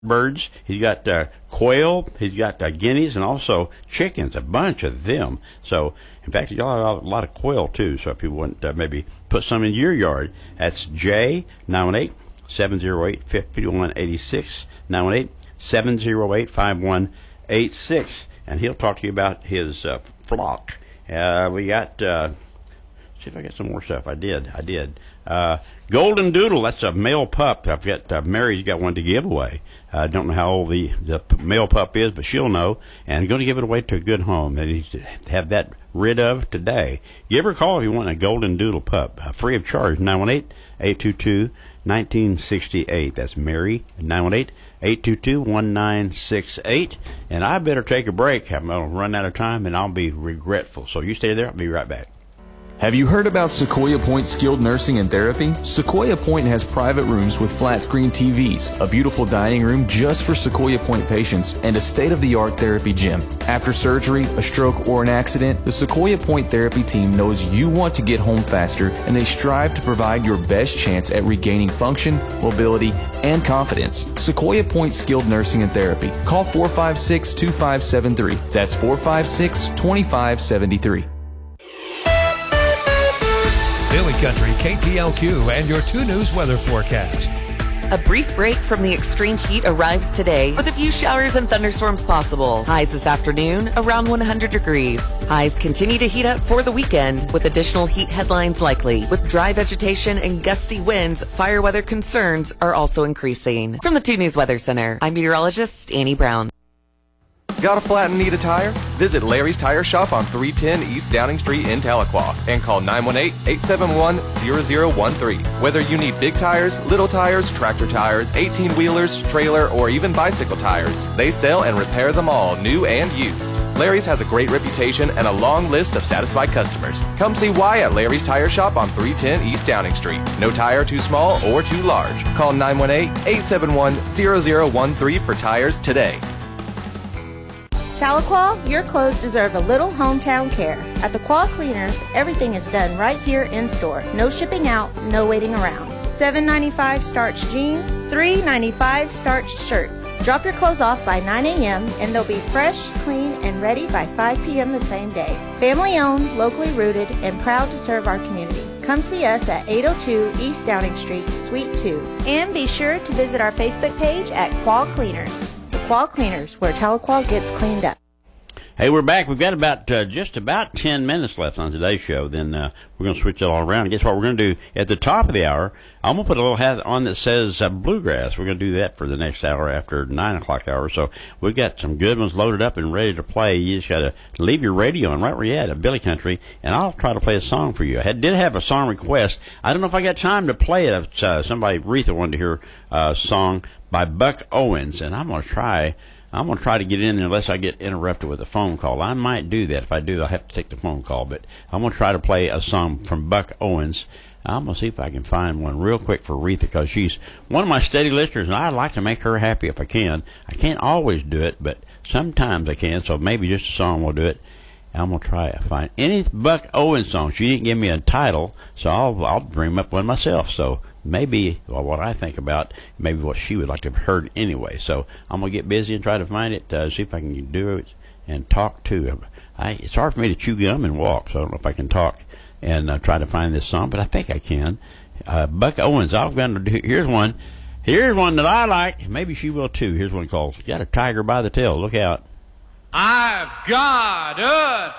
birds. He's got quail. He's got guineas and also chickens, a bunch of them. So, in fact, he's got a lot of quail, too. So if you want maybe put some in your yard, that's Jay, 918-708-5186, 918-708-5186. And he'll talk to you about his flock. We got, see if I got some more stuff. I did. Golden Doodle, that's a male pup. I've got, Mary's got one to give away. I don't know how old the male pup is, but she'll know. And going to give it away to a good home that needs to have that rid of today. Give her a call if you want a Golden Doodle pup. Free of charge, 918-822-1968. That's Mary, 918-822-1968. And I better take a break. I'm going to run out of time, and I'll be regretful. So you stay there. I'll be right back. Have you heard about Sequoia Point Skilled Nursing and Therapy? Sequoia Point has private rooms with flat screen TVs, a beautiful dining room just for Sequoia Point patients, and a state-of-the-art therapy gym. After surgery, a stroke, or an accident, the Sequoia Point Therapy team knows you want to get home faster, and they strive to provide your best chance at regaining function, mobility, and confidence. Sequoia Point Skilled Nursing and Therapy. Call 456-2573. That's 456-2573. Billy Country, KPLQ, and your 2 News weather forecast. A brief break from the extreme heat arrives today with a few showers and thunderstorms possible. Highs this afternoon around 100 degrees. Highs continue to heat up for the weekend with additional heat headlines likely. With dry vegetation and gusty winds, fire weather concerns are also increasing. From the 2 News Weather Center, I'm meteorologist Annie Brown. Got a flat and need a tire? Visit Larry's Tire Shop on 310 East Downing Street in Tahlequah and call 918-871-0013. Whether you need big tires, little tires, tractor tires, 18-wheelers, trailer, or even bicycle tires, they sell and repair them all, new and used. Larry's has a great reputation and a long list of satisfied customers. Come see why at Larry's Tire Shop on 310 East Downing Street. No tire too small or too large. Call 918-871-0013 for tires today. Tahlequah, your clothes deserve a little hometown care. At the Quah Cleaners, everything is done right here in store. No shipping out, no waiting around. $7.95 starched jeans, $3.95 starched shirts. Drop your clothes off by 9 a.m. and they'll be fresh, clean, and ready by 5 p.m. the same day. Family owned, locally rooted, and proud to serve our community. Come see us at 802 East Downing Street, Suite 2. And be sure to visit our Facebook page at Quah Cleaners. Quah Cleaners, where Tahlequah gets cleaned up. Hey, we're back. We've got just about 10 minutes left on today's show. Then we're going to switch it all around. And guess what we're going to do at the top of the hour? I'm going to put a little hat on that says bluegrass. We're going to do that for the next hour after 9 o'clock hour. So we've got some good ones loaded up and ready to play. You just got to leave your radio on right where you're at Billy Country, and I'll try to play a song for you. I did have a song request. I don't know if I got time to play it. Somebody, Retha, wanted to hear a song by Buck Owens, and I'm going to try to get in there unless I get interrupted with a phone call. I might do that. If I do, I'll have to take the phone call. But I'm going to try to play a song from Buck Owens. I'm going to see if I can find one real quick for Retha, because she's one of my steady listeners, and I'd like to make her happy if I can. I can't always do it, but sometimes I can, so maybe just a song will do it. I'm going to try to find any Buck Owens song. She didn't give me a title, so I'll dream up one myself. So maybe what I think about, maybe what she would like to have heard anyway. So I'm going to get busy and try to find it, see if I can do it and talk too. It's hard for me to chew gum and walk, so I don't know if I can talk and try to find this song, but I think I can. Buck Owens, here's one that I like. Maybe she will too. Here's one called Got a Tiger by the Tail. Look out. I've got a